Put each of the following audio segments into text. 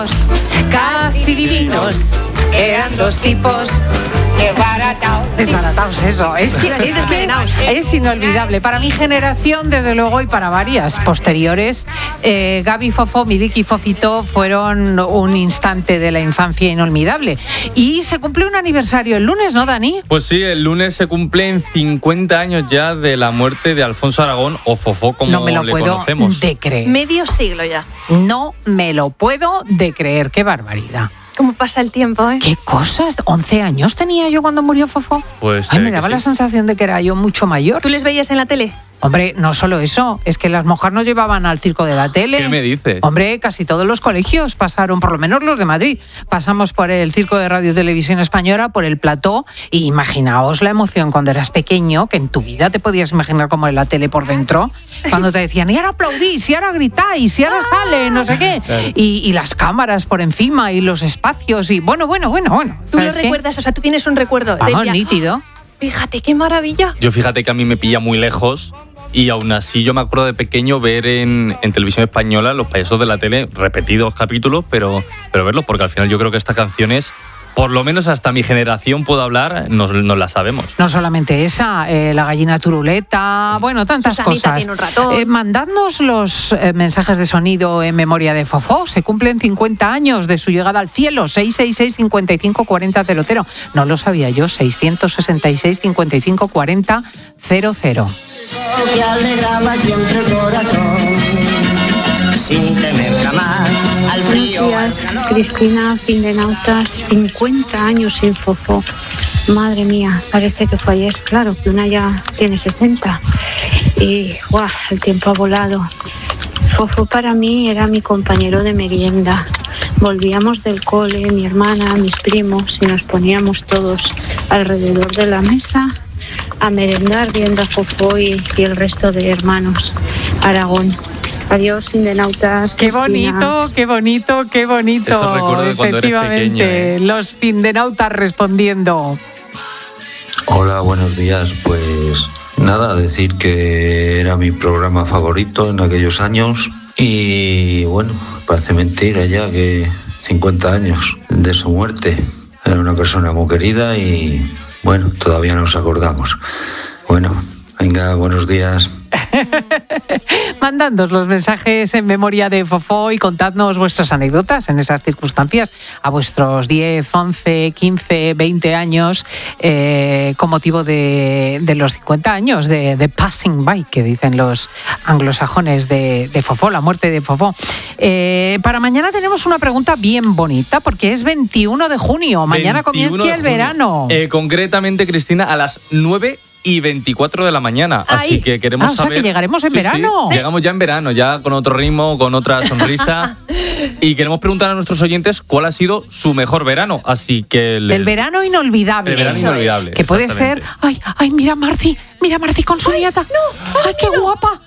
Casi divinos, eran dos tipos desbaratados, eso. Es que es inolvidable. Para mi generación, desde luego, y para varias posteriores, Gaby Fofó, Milik y Fofito fueron un instante de la infancia inolvidable. Y se cumple un aniversario el lunes, ¿no, Dani? Pues sí, el lunes se cumplen 50 años ya de la muerte de Alfonso Aragón, o Fofó, como no me lo le puedo conocemos. de creer. Medio siglo ya. No me lo puedo de creer. Qué barbaridad. ¿Cómo pasa el tiempo, eh? ¿Qué cosas? 11 años tenía yo cuando murió Fofó. Pues me daba la sensación de que era yo mucho mayor. ¿Tú les veías en la tele? Hombre, no solo eso, es que las monjas nos llevaban al circo de la tele. ¿Qué me dices? Hombre, casi todos los colegios pasaron, por lo menos los de Madrid, pasamos por el circo de Radio Televisión Española, por el plató, y imaginaos la emoción cuando eras pequeño, que en tu vida te podías imaginar cómo era la tele por dentro, cuando te decían, y ahora aplaudís, y ahora gritáis, y ahora sale, no sé qué, claro. y las cámaras por encima, y los espacios, y bueno. ¿Tú lo recuerdas? O sea, tú tienes un recuerdo. Vamos, nítido. Fíjate, qué maravilla. Yo fíjate que a mí me pilla muy lejos. Y aún así yo me acuerdo de pequeño ver en televisión española los payasos de la tele, repetidos capítulos, pero verlos, porque al final yo creo que estas canciones, por lo menos hasta mi generación puedo hablar, nos las sabemos. No solamente esa, la gallina turuleta, bueno, tantas Susanita cosas. tiene un ratón. Mandadnos los mensajes de sonido en memoria de Fofó. Se cumplen 50 años de su llegada al cielo. 666 55 40 00. No lo sabía yo. 666 55 40 00. Que alegraba siempre el corazón, sin temer jamás al frío. Buenos días, Cristina, Findenautas, 50 años sin Fofó. Madre mía, parece que fue ayer. Claro, que una ya tiene 60. Y ¡guau! El tiempo ha volado. Fofó para mí era mi compañero de merienda. Volvíamos del cole, mi hermana, mis primos, y nos poníamos todos alrededor de la mesa a merendar viendo a Fofó y el resto de hermanos Aragón. Adiós, Findenautas. Qué Cristina. bonito, qué bonito, qué bonito. Eso recuerdo de cuando eres pequeño, Efectivamente, los Findenautas respondiendo. Hola, buenos días. Pues nada, decir que era mi programa favorito en aquellos años y bueno, parece mentira ya que 50 años de su muerte. Era una persona muy querida y bueno, todavía nos acordamos. Bueno, venga, buenos días. Mandadnos los mensajes en memoria de Fofó y contadnos vuestras anécdotas en esas circunstancias a vuestros 10, 11, 15, 20 años con motivo de los 50 años de Passing By, que dicen los anglosajones de Fofó, la muerte de Fofó. Para mañana tenemos una pregunta bien bonita porque es 21 de junio. Mañana comienza el verano. Concretamente, Cristina, a las 9:24 de la mañana. Ay. Así que queremos O sea, saber. que llegaremos en verano. Sí, llegamos ya en verano, ya con otro ritmo, con otra sonrisa. Y queremos preguntar a nuestros oyentes cuál ha sido su mejor verano. Así que. El verano inolvidable. El verano Eso inolvidable. es. Que puede ser. Exactamente. Ay, mira Marci con su nieta. No, ay, qué guapa.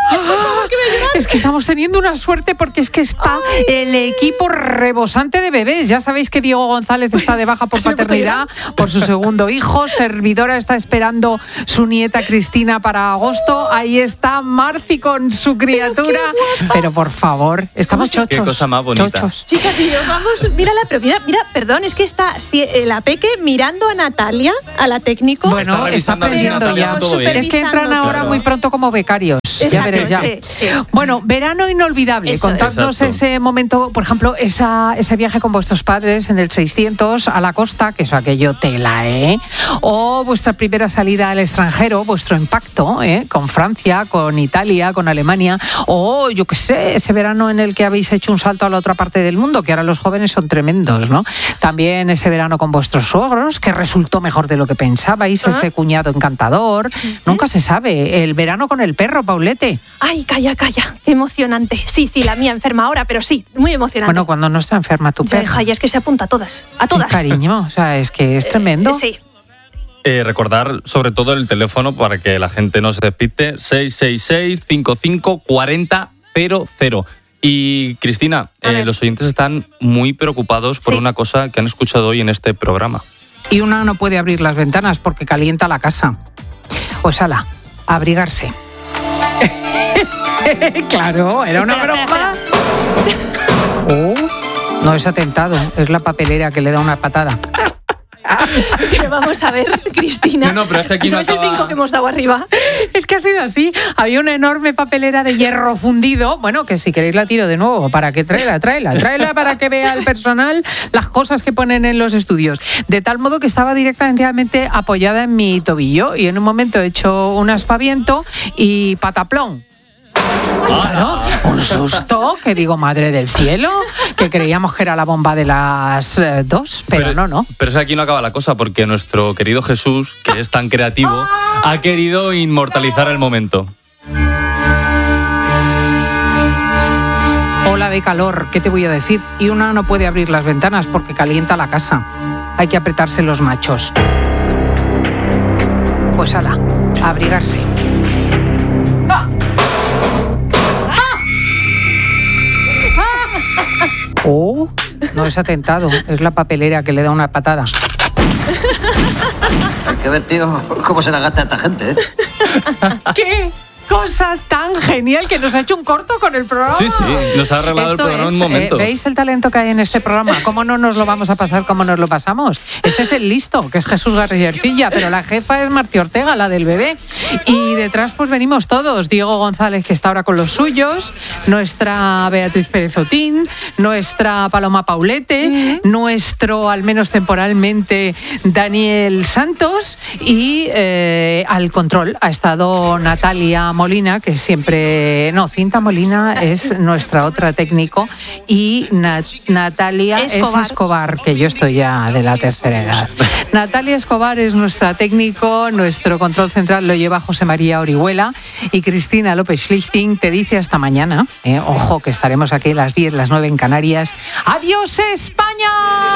Es que estamos teniendo una suerte porque es que está el equipo rebosante de bebés. Ya sabéis que Diego González está de baja por paternidad, por su segundo hijo. Servidora está esperando su nieta Cristina para agosto. Ahí está Marci con su criatura. Pero por favor, estamos chochos. Qué cosa más bonita. Chochos. Chicas, y yo, vamos, mírala, pero mira, perdón, es que está la Peque mirando a Natalia, a la técnico. Bueno, está revisando a ver si aprendiendo Natalia ya. va todo bien. Es que entran ahora Claro. muy pronto como becarios. Ya Exacto, veréis ya. sí. Bueno, verano inolvidable. Eso es. Contadnos Exacto. ese momento, por ejemplo, ese viaje con vuestros padres en el 600 a la costa, que eso aquello tela, ¿eh? O vuestra primera salida al extranjero, vuestro impacto, con Francia, con Italia, con Alemania, o yo qué sé, ese verano en el que habéis hecho un salto a la otra parte del mundo, que ahora los jóvenes son tremendos, ¿no? También ese verano con vuestros suegros, que resultó mejor de lo que pensabais, ese cuñado encantador. Nunca se sabe. El verano con el perro, Paulete. Ay, calla, qué emocionante. Sí, la mía enferma ahora, pero sí, muy emocionante. Bueno, cuando no está enferma tu perro. Deja, ya es que se apunta a todas. A Sí, todas. cariño, o sea, es que es tremendo. Sí. Recordar sobre todo el teléfono para que la gente no se despiste. 666 55 40 00. Y Cristina, los oyentes están muy preocupados por una cosa que han escuchado hoy en este programa. Y una no puede abrir las ventanas porque calienta la casa. Pues ala, a abrigarse. Claro, era una broma. No es atentado, es la papelera que le da una patada. Que vamos a ver, Cristina. No, pero es que aquí eso no es el acaba- brinco que hemos dado arriba. Es que ha sido así. Había una enorme papelera de hierro fundido. Bueno, que si queréis la tiro de nuevo. ¿Para qué? Tráela para que vea el personal las cosas que ponen en los estudios. De tal modo que estaba directamente apoyada en mi tobillo y en un momento he hecho un aspaviento y pataplón. Claro, un susto, que digo, madre del cielo, que creíamos que era la bomba de las 2, pero no. Pero es que aquí no acaba la cosa, porque nuestro querido Jesús, que es tan creativo, ha querido inmortalizar el momento. Ola de calor, ¿qué te voy a decir? Y una no puede abrir las ventanas porque calienta la casa. Hay que apretarse los machos. Pues ala, a abrigarse. ¡Ah! Oh, no es atentado, es la papelera que le da una patada. Hay que ver, tío, cómo se la gasta esta gente, ¿eh? ¿Qué? Cosa tan genial que nos ha hecho un corto con el programa. Sí, nos ha arreglado el programa en un momento. ¿Veis el talento que hay en este programa? ¿Cómo no nos lo vamos a pasar como nos lo pasamos? Este es el listo, que es Jesús García, pero la jefa es Martí Ortega, la del bebé. Y detrás pues venimos todos. Diego González, que está ahora con los suyos, nuestra Beatriz Pérez Otín, nuestra Paloma Paulete, nuestro, al menos temporalmente, Daniel Santos y al control ha estado Natalia Molina, que siempre... No, Cinta Molina es nuestra otra técnico y Natalia Escobar, que yo estoy ya de la tercera edad. Natalia Escobar es nuestra técnico, nuestro control central lo lleva José María Orihuela y Cristina López Schlichting te dice hasta mañana. Ojo, que estaremos aquí a las 10, las 9 en Canarias. ¡Adiós, España!